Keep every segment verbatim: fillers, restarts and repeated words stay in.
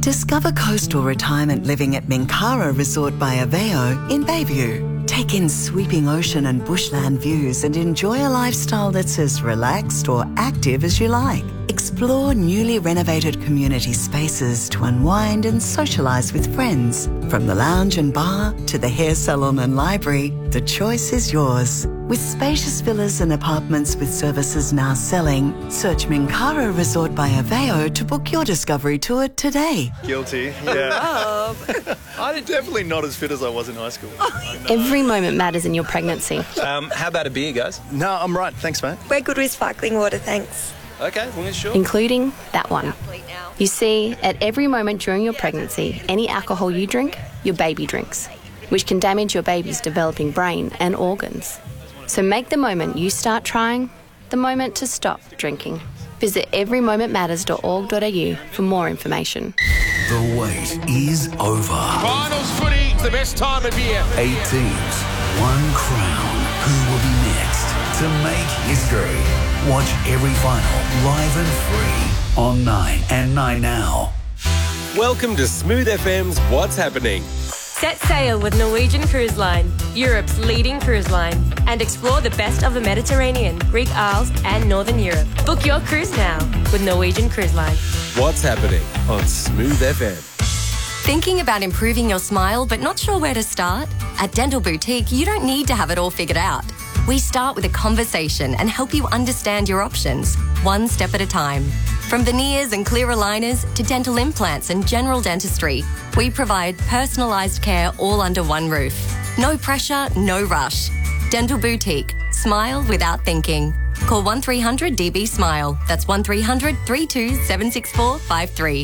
Discover coastal retirement living at Minkara Resort by Aveo in Bayview. Take in sweeping ocean and bushland views and enjoy a lifestyle that's as relaxed or active as you like. Explore newly renovated community spaces to unwind and socialise with friends. From the lounge and bar to the hair salon and library, the choice is yours. With spacious villas and apartments with services now selling, search Minkara Resort by Aveo to book your discovery tour today. Guilty, yeah. I'm definitely not as fit as I was in high school. Every moment matters in your pregnancy. Um, how about a beer, guys? No, I'm right. Thanks, mate. We're good with sparkling water, thanks. Okay, well, sure. Including that one. You see, at every moment during your pregnancy, any alcohol you drink, your baby drinks, which can damage your baby's developing brain and organs. So make the moment you start trying the moment to stop drinking. Visit every moment matters dot org dot a u for more information. The wait is over. Finals footy, the best time of year. Eight teams, one crown. Who will be next to make history? Watch every final live and free on Nine and Nine Now. Welcome to Smooth F M's What's Happening. Set sail with Norwegian Cruise Line, Europe's leading cruise line, and explore the best of the Mediterranean, Greek Isles, and Northern Europe. Book your cruise now with Norwegian Cruise Line. What's Happening on Smooth F M. Thinking about improving your smile but not sure where to start? At Dental Boutique, you don't need to have it all figured out. We start with a conversation and help you understand your options, one step at a time. From veneers and clear aligners to dental implants and general dentistry, we provide personalised care all under one roof. No pressure, no rush. Dental Boutique. Smile without thinking. Call one three hundred D B SMILE. That's one three hundred, three two seven six four five three.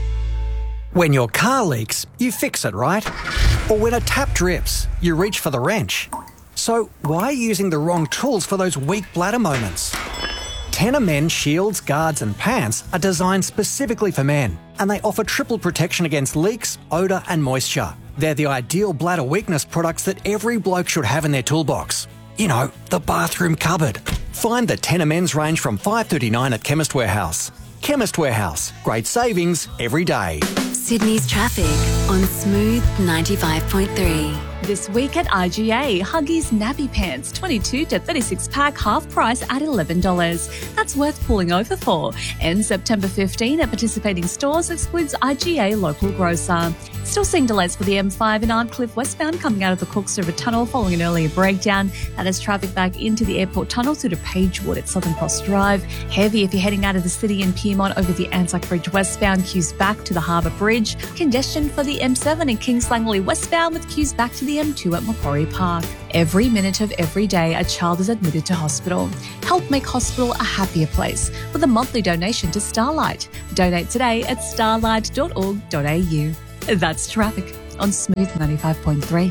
When your car leaks, you fix it, right? Or when a tap drips, you reach for the wrench. So why are you using the wrong tools for those weak bladder moments? Tenor Men shields, guards and pants are designed specifically for men, and they offer triple protection against leaks, odour and moisture. They're the ideal bladder weakness products that every bloke should have in their toolbox. You know, the bathroom cupboard. Find the Tenor Men's range from five dollars thirty-nine at Chemist Warehouse. Chemist Warehouse. Great savings every day. Sydney's traffic on Smooth ninety-five point three. This week at I G A, Huggies Nappy Pants, twenty-two to thirty-six pack, half price at eleven dollars. That's worth pulling over for. And September fifteenth at participating stores excludes I G A local grocer. Still seeing delays for the M five in Arncliffe westbound coming out of the Cooks River Tunnel following an earlier breakdown. That has traffic back into the airport tunnel through to Pagewood at Southern Cross Drive. Heavy if you're heading out of the city in Piedmont over the Anzac Bridge westbound, queues back to the Harbour Bridge. Congestion for the M seven in Kings Langley westbound with queues back to the M two at Macquarie Park. Every minute of every day, a child is admitted to hospital. Help make hospital a happier place with a monthly donation to Starlight. Donate today at starlight dot org dot a u. That's traffic on Smooth ninety-five point three.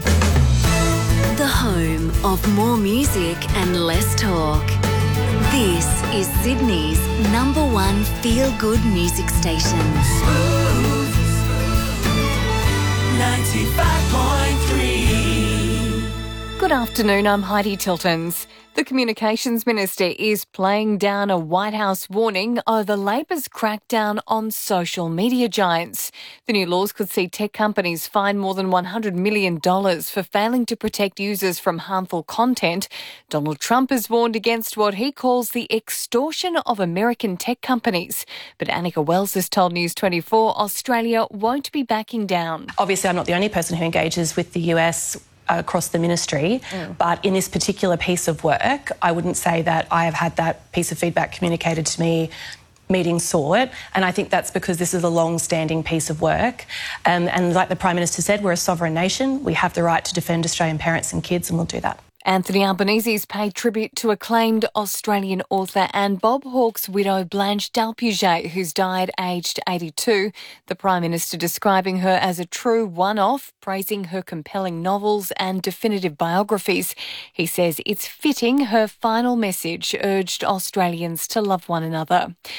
The home of more music and less talk. This is Sydney's number one feel-good music station. Smooth ninety-five point three. Good afternoon, I'm Heidi Tiltons. The Communications Minister is playing down a White House warning over Labor's crackdown on social media giants. The new laws could see tech companies fined more than one hundred million dollars for failing to protect users from harmful content. Donald Trump has warned against what he calls the extortion of American tech companies. But Annika Wells has told News twenty-four Australia won't be backing down. Obviously, I'm not the only person who engages with the U S across the ministry, mm. but in this particular piece of work, I wouldn't say that I have had that piece of feedback communicated to me, meeting sought, and I think that's because this is a long-standing piece of work. Um, and like the Prime Minister said, we're a sovereign nation. We have the right to defend Australian parents and kids, and we'll do that. Anthony Albanese's paid tribute to acclaimed Australian author Anne Bob Hawke's widow Blanche Dalpuget, who's died aged eighty-two. The Prime Minister describing her as a true one-off, praising her compelling novels and definitive biographies. He says it's fitting her final message urged Australians to love one another.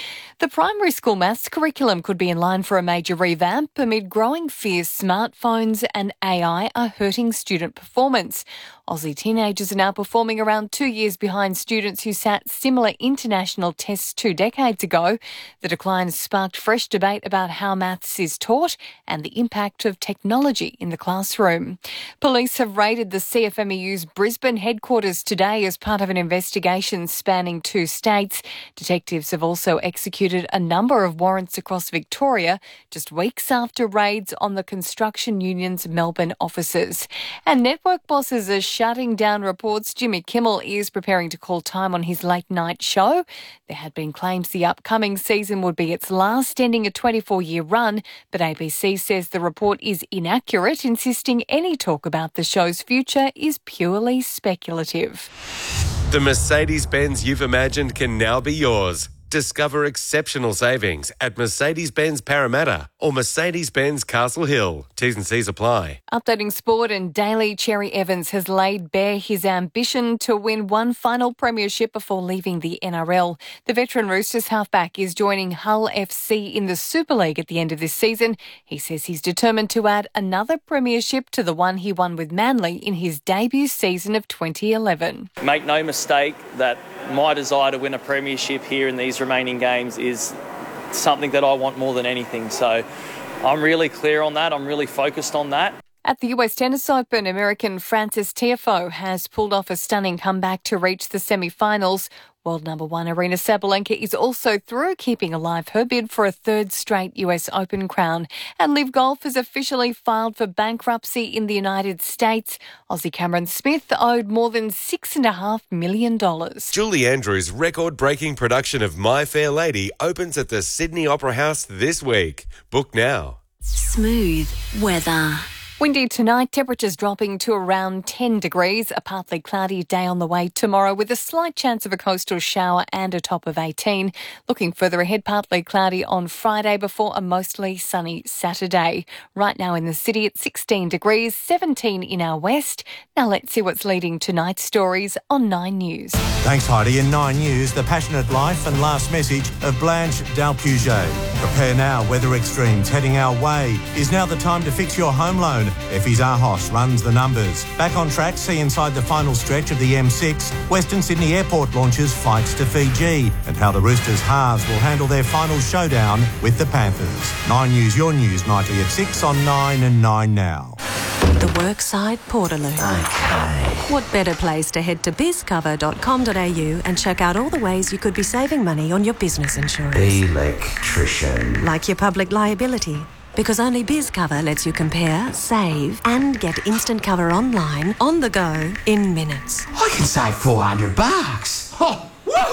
The primary school maths curriculum could be in line for a major revamp amid growing fears smartphones and A I are hurting student performance. Aussie teenagers are now performing around two years behind students who sat similar international tests two decades ago. The decline has sparked fresh debate about how maths is taught and the impact of technology in the classroom. Police have raided the C F M E U's Brisbane headquarters today as part of an investigation spanning two states. Detectives have also executed a number of warrants across Victoria just weeks after raids on the construction union's Melbourne offices. And network bosses are shutting down reports Jimmy Kimmel is preparing to call time on his late night show. There had been claims the upcoming season would be its last, ending a twenty-four year run, but A B C says the report is inaccurate, insisting any talk about the show's future is purely speculative. The Mercedes-Benz you've imagined can now be yours. Discover exceptional savings at Mercedes-Benz Parramatta or Mercedes-Benz Castle Hill. T's and C's apply. Updating sport, and Daly Cherry Evans has laid bare his ambition to win one final premiership before leaving the N R L. The veteran Roosters halfback is joining Hull F C in the Super League at the end of this season. He says he's determined to add another premiership to the one he won with Manly in his debut season of twenty eleven. Make no mistake that my desire to win a premiership here in these remaining games is something that I want more than anything. So I'm really clear on that. I'm really focused on that. At the U S Tennis Open, American Frances Tiafoe has pulled off a stunning comeback to reach the semi-finals. World number one Aryna Sabalenka is also through, keeping alive her bid for a third straight U S Open crown. And Live Golf has officially filed for bankruptcy in the United States. Aussie Cameron Smith owed more than six point five million dollars. Julie Andrews' record-breaking production of My Fair Lady opens at the Sydney Opera House this week. Book now. Smooth weather. Windy tonight, temperatures dropping to around ten degrees. A partly cloudy day on the way tomorrow with a slight chance of a coastal shower and a top of eighteen. Looking further ahead, partly cloudy on Friday before a mostly sunny Saturday. Right now in the city it's sixteen degrees, seventeen in our west. Now let's see what's leading tonight's stories on Nine News. Thanks, Heidi. In Nine News, the passionate life and last message of Blanche Dalpuget. Prepare now, weather extremes heading our way. Is now the time to fix your home loan. Effie's Arhos runs the numbers. Back on track, see inside the final stretch of the M six. Western Sydney Airport launches flights to Fiji, and how the Roosters halves will handle their final showdown with the Panthers. Nine News, your news, nightly at six on Nine and Nine Now. The Workside Portaloo. Okay. What better place to head to biz cover dot com dot a u and check out all the ways you could be saving money on your business insurance. Electrician. Like your public liability. Because only BizCover lets you compare, save, and get instant cover online, on the go, in minutes. I can save four hundred bucks. Oh,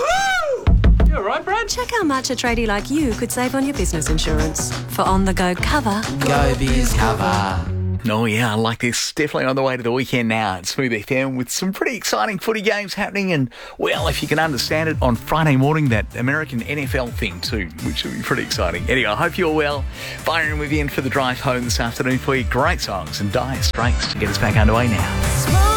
woohoo! You all right, Brad? Check how much a tradie like you could save on your business insurance. For on-the-go cover, go BizCover. Oh yeah, I like this. Definitely on the way to the weekend now at Smooth F M with some pretty exciting footy games happening, and well, if you can understand it, on Friday morning that American N F L thing too, which will be pretty exciting. Anyway, I hope you're well. Firing with you in for the drive home this afternoon for you. Great songs and Dire Straits to get us back underway now.